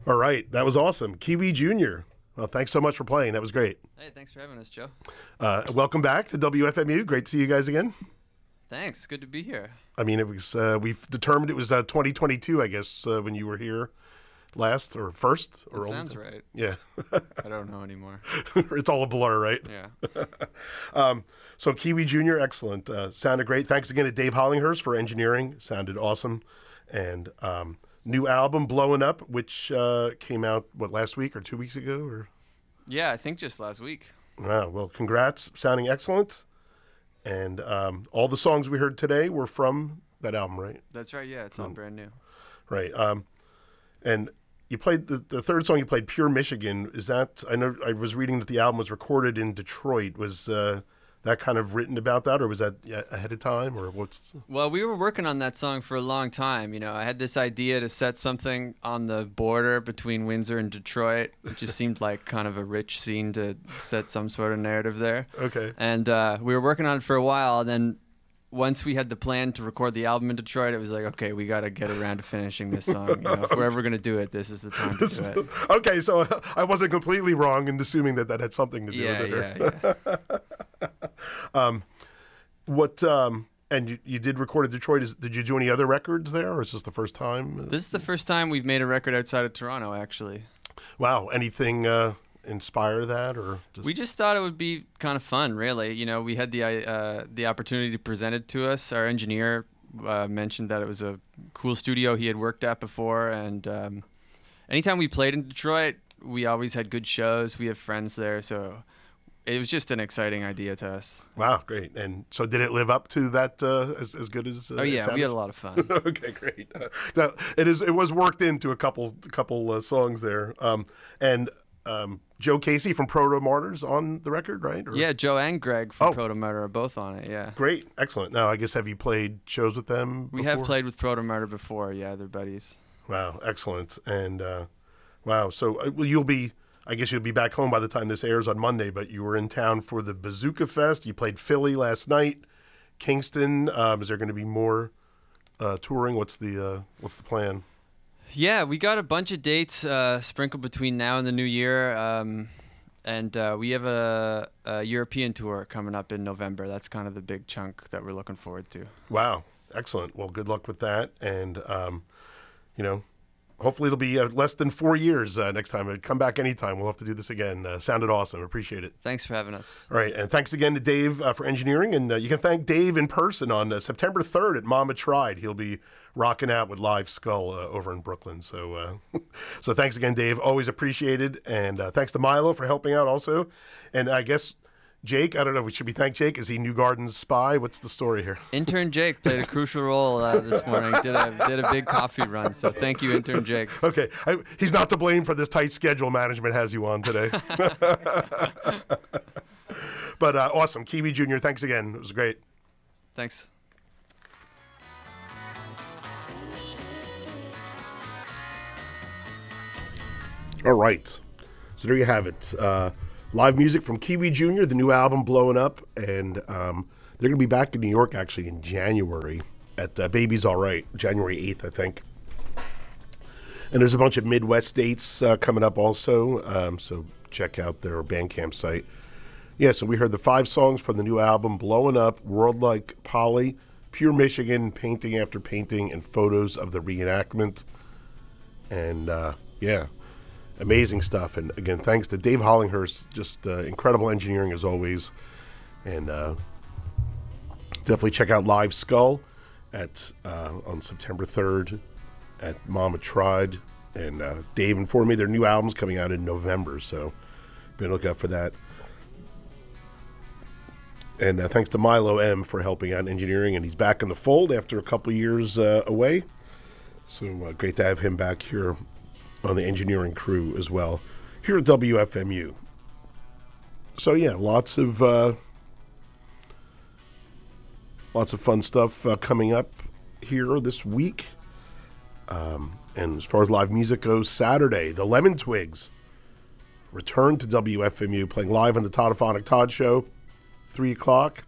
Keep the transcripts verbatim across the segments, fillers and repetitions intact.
All right. That was awesome. Kiwi Junior Well, thanks so much for playing. That was great. Hey, thanks for having us, Joe. Uh, welcome back to W F M U. Great to see you guys again. Thanks. Good to be here. I mean, it was. Uh, we've determined it was uh, twenty twenty-two, I guess, uh, when you were here last or first. Or That sounds right. Yeah. I don't know anymore. It's all a blur, right? Yeah. um, so Kiwi Junior, excellent. Uh, sounded great. Thanks again to Dave Hollinghurst for engineering. Sounded awesome. And um, new album, Blowing Up, which uh, came out, what, last week or two weeks ago? Or Yeah, I think just last week. Wow. Well, congrats. Sounding excellent. And um, all the songs we heard today were from that album, right? That's right. Yeah, it's all Mm. brand new. Right. Um, and you played the, the third song you played, Pure Michigan. Is that, I know I was reading that the album was recorded in Detroit. Was uh, that kind of written about that, or was that yeah, ahead of time, or what's? Well, we were working on that song for a long time. You know, I had this idea to set something on the border between Windsor and Detroit. It just seemed like kind of a rich scene to set some sort of narrative there. Okay. And uh, we were working on it for a while, and then once we had the plan to record the album in Detroit, it was like, okay, we got to get around to finishing this song. You know, if we're ever going to do it, this is the time to do it. Okay, so I wasn't completely wrong in assuming that that had something to do Yeah, with it. yeah, yeah. um, what, um, and you, you did record in Detroit. Is, did you do any other records there, or is this the first time? This is the first time we've made a record outside of Toronto, actually. Wow. Anything uh, inspire that, or just... We just thought it would be kind of fun, really. You know, we had the uh, the opportunity to present it to us. Our engineer uh, mentioned that it was a cool studio he had worked at before, and um, anytime we played in Detroit, we always had good shows. We have friends there, so it was just an exciting idea to us. Wow, great. And so did it live up to that uh, as, as good as uh, Oh, yeah, it we had a lot of fun. Okay, great. Uh, now, it is. It was worked into a couple couple uh, songs there. Um, and um, Joe Casey from Proto Martyrs on the record, right? Or... Yeah, Joe and Greg from Oh. Proto Murder are both on it, yeah. Great, excellent. Now, I guess, have you played shows with them We before? have played with Proto Murder before, yeah, they're buddies. Wow, excellent. And uh, wow, so uh, well, you'll be, I guess you'll be back home by the time this airs on Monday, but you were in town for the Bazooka Fest. You played Philly last night, Kingston. Um, is there going to be more uh, touring? What's the uh, what's the plan? Yeah, we got a bunch of dates uh, sprinkled between now and the new year. Um, and uh, we have a, a European tour coming up in November. That's kind of the big chunk that we're looking forward to. Wow, excellent. Well, good luck with that. And, um, you know, hopefully it'll be uh, less than four years uh, next time. Come back anytime. We'll have to do this again. Uh, sounded awesome. Appreciate it. Thanks for having us. All right. And thanks again to Dave uh, for engineering. And uh, you can thank Dave in person on uh, September third at Mama Tried. He'll be rocking out with Live Skull uh, over in Brooklyn. So uh, so thanks again, Dave. Always appreciated. And uh, thanks to Milo for helping out also. And I guess Jake, I don't know, we should be thank Jake. Is he New Garden's spy? What's the story here? Intern Jake played a crucial role uh, this morning. Did a did a big coffee run. So thank you, Intern Jake. Okay. I, he's not to blame for this tight schedule management has you on today. But uh, awesome. Kiwi Junior, thanks again. It was great. Thanks. All right. So there you have it. Uh, live music from Kiwi Junior, the new album Blowing Up. And um, they're going to be back in New York actually in January at uh, Baby's All Right, January eighth, I think. And there's a bunch of Midwest dates uh, coming up also. Um, so check out their Bandcamp site. Yeah, so we heard the five songs from the new album Blowing Up, World Like Polly, Pure Michigan, Painting After Painting, and photos of the reenactment. And uh, yeah. Amazing stuff. And again, thanks to Dave Hollinghurst, just uh, incredible engineering as always. And uh, definitely check out Live Skull at uh, on September third at Mama Tried. And uh, Dave informed me their new album's coming out in November, so be on the lookout for that. And uh, thanks to Milo M for helping out in engineering, and he's back in the fold after a couple years uh, away. So uh, great to have him back here on the engineering crew as well here at W F M U. So yeah, lots of uh, lots of fun stuff uh, coming up here this week. Um, and as far as live music goes, Saturday, the Lemon Twigs return to W F M U, playing live on the Toddophonic Todd Show, three o'clock.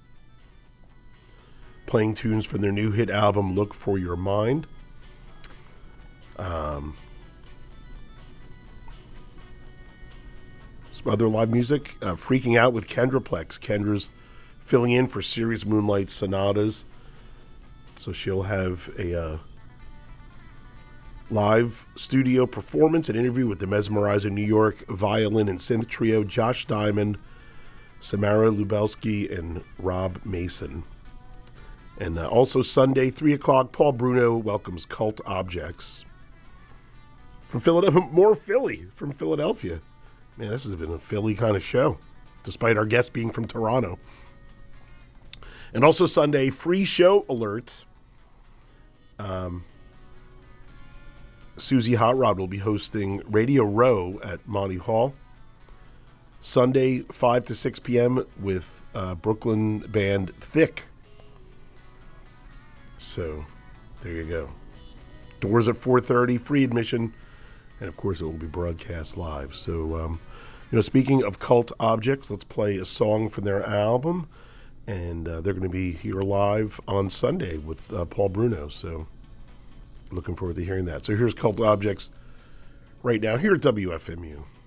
Playing tunes from their new hit album, Look for Your Mind. Um... Some other live music, uh, Freaking Out with Kendraplex. Kendra's filling in for Serious Moonlight Sonatas. So she'll have a uh, live studio performance, an interview with the mesmerizing New York violin and synth trio Josh Diamond, Samara Lubelski, and Rob Mason. And uh, also Sunday, three o'clock, Paul Bruno welcomes Cult Objects. From Philadelphia, more Philly, from Philadelphia. Man, this has been a Philly kind of show, despite our guest being from Toronto. And also Sunday, free show alert. Um, Susie Hot Rod will be hosting Radio Row at Monty Hall. Sunday, five to six p.m. with uh, Brooklyn band Thick. So, there you go. Doors at four thirty, free admission. And, of course, it will be broadcast live. So, um, you know, speaking of Cult Objects, let's play a song from their album. And uh, they're going to be here live on Sunday with uh, Paul Bruno. So, looking forward to hearing that. So, here's Cult Objects right now here at W F M U.